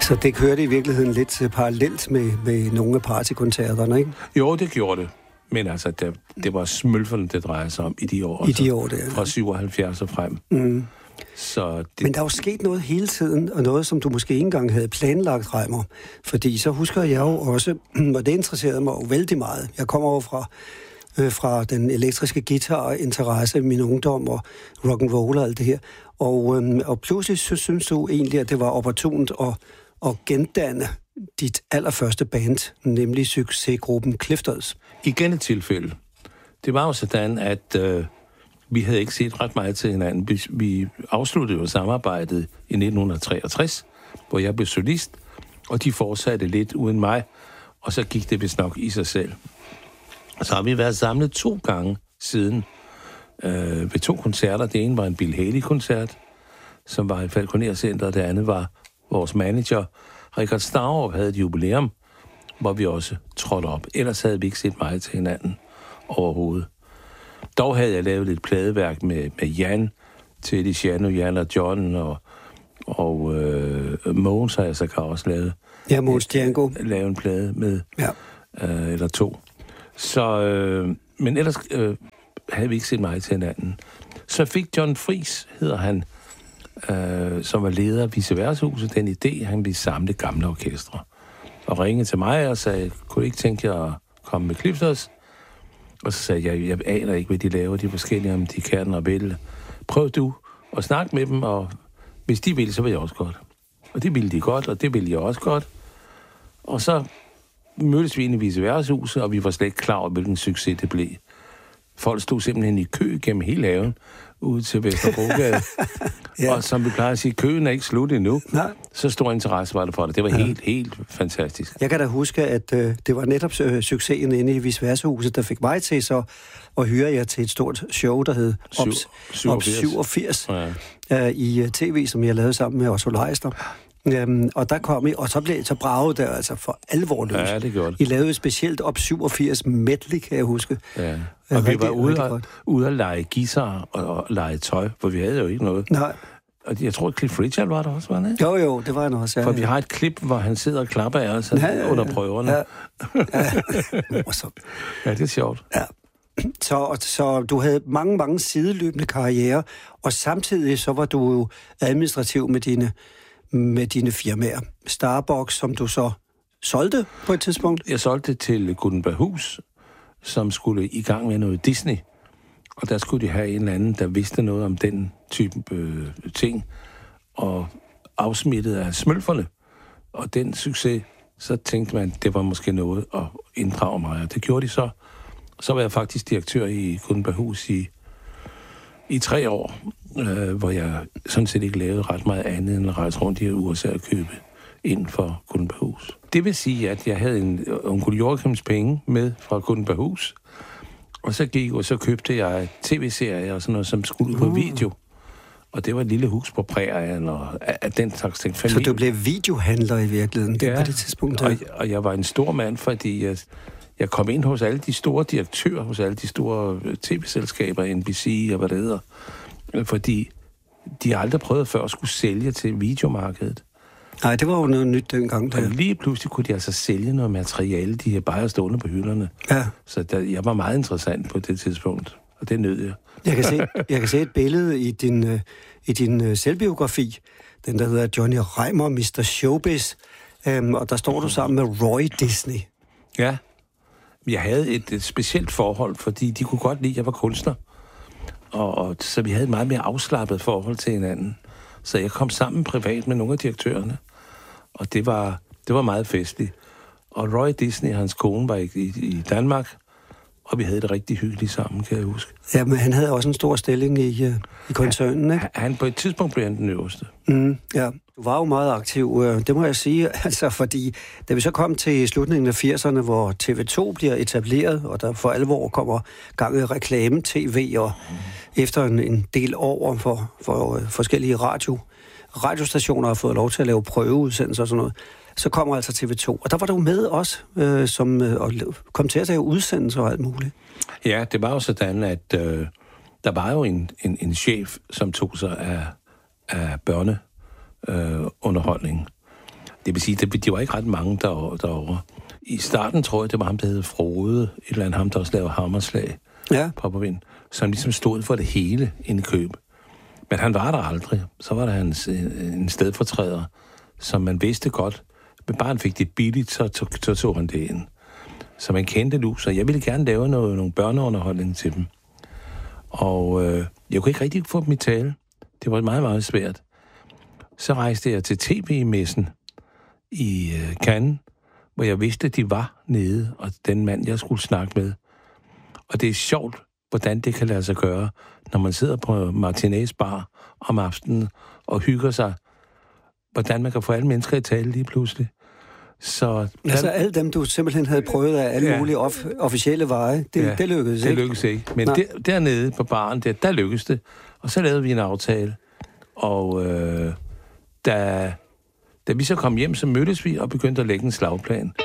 Så det kørte i virkeligheden lidt parallelt med nogle af partykoncerterne, ikke? Jo, det gjorde det. Men altså, det var Smølferne, det drejer sig om i de år. I de år, det er. Fra 77 og frem. Mm. Så det... Men der er jo sket noget hele tiden, og noget, som du måske ikke engang havde planlagt, Reimer. Fordi så husker jeg jo også, og det interesserede mig jo vældig meget. Jeg kommer over fra den elektriske guitar-interesse i min ungdom og rock and roll og alt det her. Og pludselig så synes du egentlig, at det var opportunt at gendanne dit allerførste band, nemlig succesgruppen Clifters. Igen et tilfælde. Det var jo sådan, at vi havde ikke set ret meget til hinanden. Vi afsluttede jo samarbejdet i 1963, hvor jeg blev solist, og de fortsatte lidt uden mig, og så gik det vist nok i sig selv. Så har vi været samlet 2 gange siden ved 2 koncerter. Det ene var en Bill Haley-koncert, som var i Falconer-center, og det andet var vores manager, Richard Staurup, havde et jubilæum, hvor vi også trådte op. Ellers havde vi ikke set meget til hinanden overhovedet. Dog havde jeg lavet et pladeværk med Jan, Teddy Shano, Jan og John, og Mogens har jeg så også lavet. Ja, Mogens Django. Lavet en plade med, ja. Eller 2. Så, men ellers havde vi ikke set meget til hinanden. Så fik John Friis, hedder han, som var leder af Vice-Versa-huset, den idé, han ville samle gamle orkestre. Og ringede til mig og sagde, kunne I ikke tænke jer at komme med Clifters? Og så sagde jeg aner ikke, hvad de laver, de forskellige, om de kan og vil. Prøv du at snakke med dem, og hvis de vil, så vil jeg også godt. Og det ville de godt, og det ville jeg også godt. Og så mødtes vi inde i Vice-Versa-huset, og vi var slet ikke klar over, hvilken succes det blev. Folk stod simpelthen i kø gennem hele haven, ude til Vesterbrogade. Ja. Og som vi plejer at sige, køen er ikke slut endnu. Nej. Så stor interesse var det for det. Det var helt fantastisk. Jeg kan da huske, at det var netop succesen inde i Vice-Versa-huset, der fik mig til så at hyre jer til et stort show, der hed Op 87 i tv, som jeg lavede sammen med Otto Leister. Og der kom I, og så bragede der altså for alvor løs. Ja, det gjorde det. I lavede et specielt Op 87 medley, kan jeg huske. Ja. Og vi var ude at lege guitar og lege tøj, for vi havde jo ikke noget. Nej. Og jeg tror, at Cliff Richard var der også, var det? Jo, det var han også, ja. For vi har et klip, hvor han sidder og klapper af os under prøverne. Ja. Ja, det er sjovt. Ja. Så du havde mange sideløbende karrierer, og samtidig så var du jo administrativ med dine firmaer. Starbucks, som du så solgte på et tidspunkt? Jeg solgte det til Gutenberghus, som skulle i gang med noget Disney. Og der skulle de have en eller anden, der vidste noget om den type ting, og afsmittet af Smølferne. Og den succes, så tænkte man, det var måske noget at inddrage mig. Og det gjorde de så. Så var jeg faktisk direktør i Gutenberghus i 3 år, hvor jeg sådan set ikke lavede ret meget andet end at rejse rundt i USA og købe ind for Gutenberghus. Det vil sige, at jeg havde en onkel Joachims penge med fra Gutenberghus, og så købte jeg tv-serier og sådan noget, som skulle på video. Og det var et lille hus på prærien og den slags ting. Så du blev videohandler i virkeligheden på det tidspunkt? Og jeg var en stor mand, fordi jeg kom ind hos alle de store direktører, hos alle de store tv-selskaber, NBC og hvad det hedder, fordi de aldrig prøvet før at skulle sælge til videomarkedet. Nej, det var jo noget nyt dengang. Og lige pludselig kunne de altså sælge noget materiale, de bare stående på hylderne. Ja. Så jeg var meget interessant på det tidspunkt, og det nød jeg. Jeg kan se et billede i din selvbiografi, den der hedder Johnny Reimer, Mr. Showbiz, og der står du sammen med Roy Disney. Ja. Jeg havde et specielt forhold, fordi de kunne godt lide, at jeg var kunstner. Og så vi havde et meget mere afslappet forhold til hinanden. Så jeg kom sammen privat med nogle af direktørerne. Og det var meget festligt. Og Roy Disney og hans kone var i Danmark, og vi havde det rigtig hyggeligt sammen, kan jeg huske. Ja, men han havde også en stor stilling i koncernen, ikke? Han på et tidspunkt blev han den øverste. Ja. Du var jo meget aktiv, det må jeg sige, altså fordi, da vi så kom til slutningen af 80'erne, hvor TV2 bliver etableret, og der for alvor kommer gang i reklame-tv, og efter en del år for forskellige radiostationer har fået lov til at lave prøveudsendelser og sådan noget, så kommer altså TV2. Og der var du med også, som kom til at lave udsendelser og alt muligt. Ja, det var jo sådan, at der var jo en chef, som tog sig af børneunderholdning. Det vil sige, de var ikke ret mange derovre. I starten tror jeg, det var ham, der hed Frode, et eller andet ham, der også lavede hammerslag på Vind, som ligesom stod for det hele inde i Køb. Men han var der aldrig. Så var der en stedfortræder, som man vidste godt, men bare han fik det billigt, så tog han det ind. Så man kendte nu, så jeg ville gerne lave nogle børneunderholdning til dem. Og jeg kunne ikke rigtig få dem i tale. Det var meget, meget svært. Så rejste jeg til TV-messen i Cannes, hvor jeg vidste, at de var nede, og den mand, jeg skulle snakke med. Og det er sjovt, hvordan det kan lade sig gøre, når man sidder på Martinez bar om aftenen og hygger sig, hvordan man kan få alle mennesker i tale lige pludselig. Så altså alle dem, du simpelthen havde prøvet af alle mulige officielle veje, det lykkedes ikke? Det lykkedes ikke. Men dernede på baren, der lykkedes det. Og så lavede vi en aftale. Og da vi så kom hjem, så mødtes vi og begyndte at lægge en slagplan.